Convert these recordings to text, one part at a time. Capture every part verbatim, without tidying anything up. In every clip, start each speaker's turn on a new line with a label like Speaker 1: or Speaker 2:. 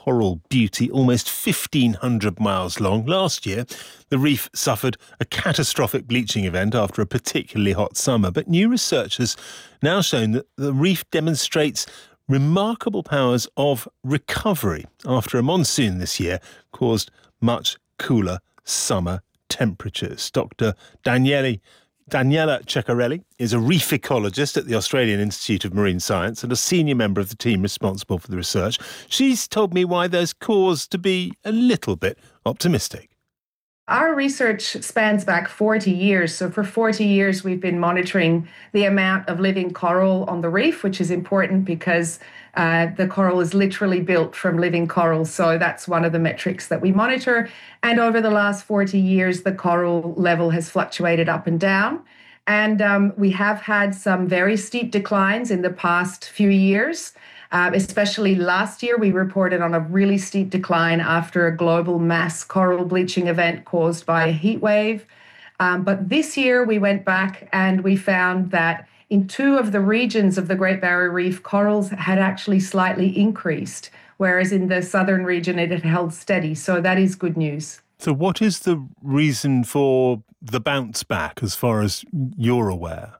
Speaker 1: coral beauty, almost fifteen hundred miles long. Last year, the reef suffered a catastrophic bleaching event after a particularly hot summer. But new research has now shown that the reef demonstrates remarkable powers of recovery after a monsoon this year caused much cooler summer temperatures. Doctor Daniele Daniela Ceccarelli is a reef ecologist at the Australian Institute of Marine Science and a senior member of the team responsible for the research. She's told me why there's cause to be a little bit optimistic.
Speaker 2: Our research spans back forty years. So for forty years, we've been monitoring the amount of living coral on the reef, which is important because uh, the coral is literally built from living coral. So that's one of the metrics that we monitor. And over the last forty years, the coral level has fluctuated up and down. And um, we have had some very steep declines in the past few years. Uh, especially last year, we reported on a really steep decline after a global mass coral bleaching event caused by a heat wave. Um, but this year, we went back and we found that in two of the regions of the Great Barrier Reef, corals had actually slightly increased, whereas in the southern region, it had held steady. So that is good news.
Speaker 1: So what is the reason for the bounce back, as far as you're aware?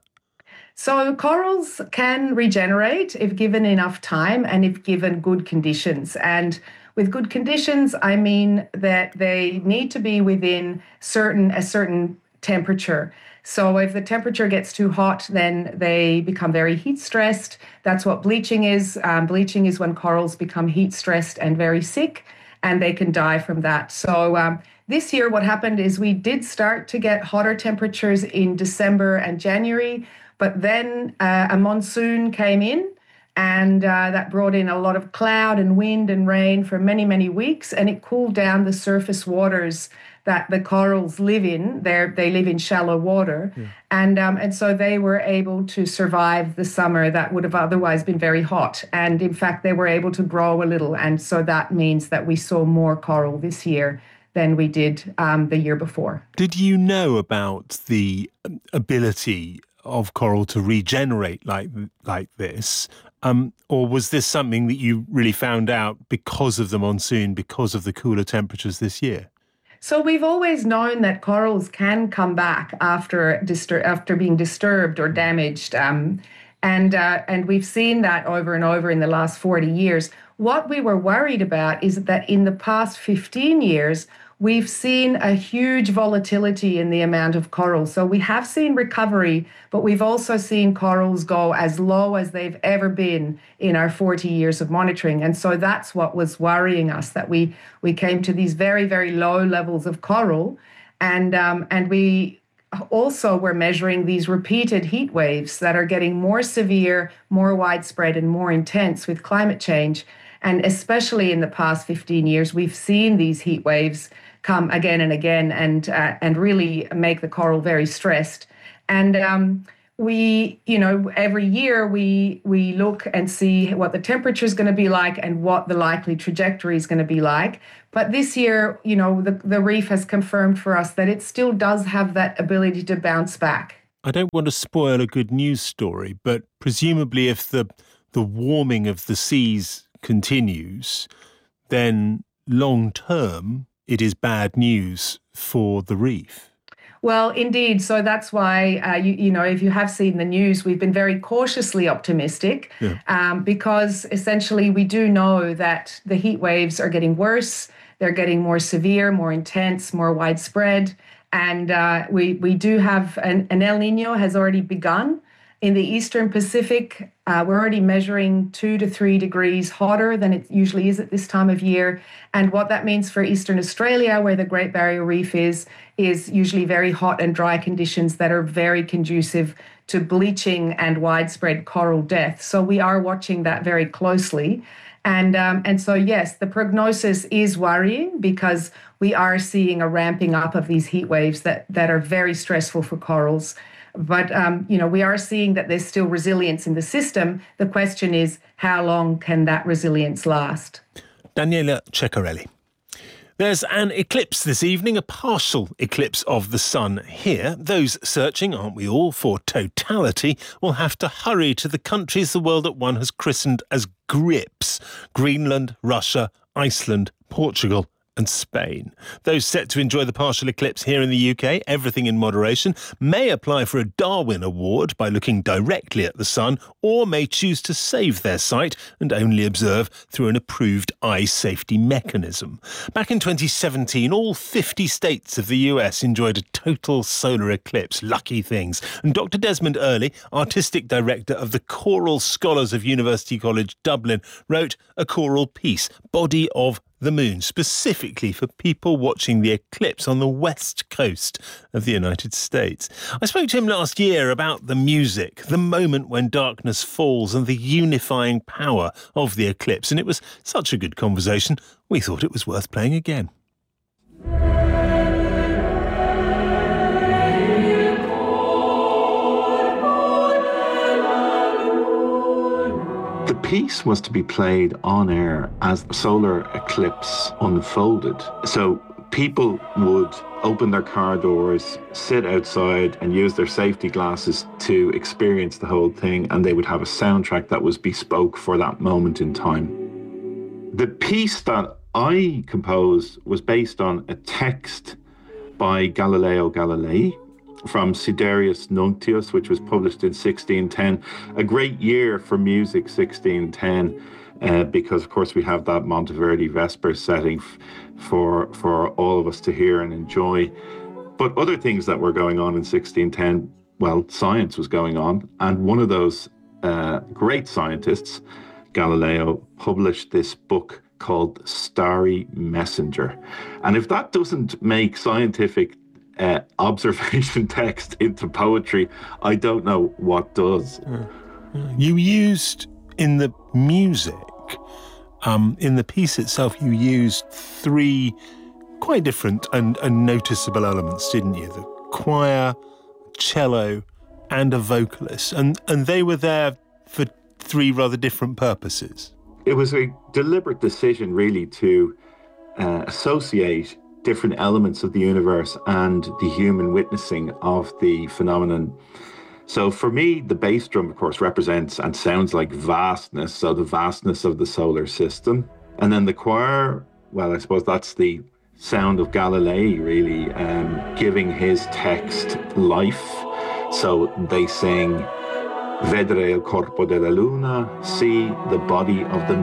Speaker 2: So corals can regenerate if given enough time and if given good conditions. And with good conditions, I mean that they need to be within certain a certain temperature. So if the temperature gets too hot, then they become very heat stressed. That's what bleaching is. Um, bleaching is when corals become heat stressed and very sick, and they can die from that. So um, this year, what happened is we did start to get hotter temperatures in December and January. But then uh, a monsoon came in, and uh, that brought in a lot of cloud and wind and rain for many, many weeks, and it cooled down the surface waters that the corals live in. They're, they live in shallow water, yeah. and um, and so they were able to survive the summer that would have otherwise been very hot. And in fact, they were able to grow a little, and so that means that we saw more coral this year than we did um, the year before.
Speaker 1: Did you know about the ability of coral to regenerate like like this, um, or was this something that you really found out because of the monsoon, because of the cooler temperatures this year?
Speaker 2: So we've always known that corals can come back after distur- after being disturbed or damaged, um, and uh, and we've seen that over and over in the last forty years. What we were worried about is that in the past fifteen years, we've seen a huge volatility in the amount of coral. So we have seen recovery, but we've also seen corals go as low as they've ever been in our forty years of monitoring. And so that's what was worrying us, that we we came to these very, very low levels of coral. And, um, and we also were measuring these repeated heat waves that are getting more severe, more widespread, and more intense with climate change. And especially in the past fifteen years, we've seen these heat waves come again and again and uh, and really make the coral very stressed. And um, we, you know, every year we we look and see what the temperature is going to be like and what the likely trajectory is going to be like. But this year, you know, the, the reef has confirmed for us that it still does have that ability to bounce back.
Speaker 1: I don't want to spoil a good news story, but presumably if the the warming of the seas continues, then long term, it is bad news for the reef.
Speaker 2: Well, indeed. So that's why, uh, you, you know, if you have seen the news, we've been very cautiously optimistic yeah. um, because essentially we do know that the heat waves are getting worse. They're getting more severe, more intense, more widespread. And uh, we, we do have an, an El Nino has already begun. In the Eastern Pacific, uh, we're already measuring two to three degrees hotter than it usually is at this time of year. And what that means for Eastern Australia, where the Great Barrier Reef is, is usually very hot and dry conditions that are very conducive to bleaching and widespread coral death. So we are watching that very closely. And um, and so, yes, the prognosis is worrying because we are seeing a ramping up of these heat waves that, that are very stressful for corals. But, um, you know, we are seeing that there's still resilience in the system. The question is, how long can that resilience last?
Speaker 1: Daniela Ceccarelli. There's an eclipse this evening, a partial eclipse of the sun here. Those searching, aren't we all, for totality will have to hurry to the countries the World at One has christened as GRIPS: Greenland, Russia, Iceland, Portugal and Spain. Those set to enjoy the partial eclipse here in the U K, everything in moderation, may apply for a Darwin Award by looking directly at the sun, or may choose to save their sight and only observe through an approved eye safety mechanism. Back in twenty seventeen, all fifty states of the U S enjoyed a total solar eclipse. Lucky things. And Doctor Desmond Earley, artistic director of the Choral Scholars of University College Dublin, wrote a choral piece, Body of the Moon, specifically for people watching the eclipse on the west coast of the United States. I spoke to him last year about the music, the moment when darkness falls and the unifying power of the eclipse, and it was such a good conversation, we thought it was worth playing again.
Speaker 3: The piece was to be played on air as the solar eclipse unfolded. So people would open their car doors, sit outside and use their safety glasses to experience the whole thing, and they would have a soundtrack that was bespoke for that moment in time. The piece that I composed was based on a text by Galileo Galilei from Sidereus Nuncius, which was published in sixteen ten. A great year for music, sixteen ten, uh, because of course we have that Monteverdi Vesper setting f- for for all of us to hear and enjoy. But other things that were going on in sixteen ten, well, science was going on, and one of those uh, great scientists, Galileo, published this book called Starry Messenger. And if that doesn't make scientific Uh, observation text into poetry, I don't know what does.
Speaker 1: You used in the music, um, in the piece itself, you used three quite different and, and noticeable elements, didn't you? The choir, cello, and a vocalist, and and they were there for three rather different purposes.
Speaker 3: It was a deliberate decision, really, to uh, associate different elements of the universe and the human witnessing of the phenomenon. So for me, the bass drum, of course, represents and sounds like vastness, so the vastness of the solar system. And then the choir, well, I suppose that's the sound of Galilei, really, um, giving his text life. So they sing, Vedere il corpo della luna, see the body of the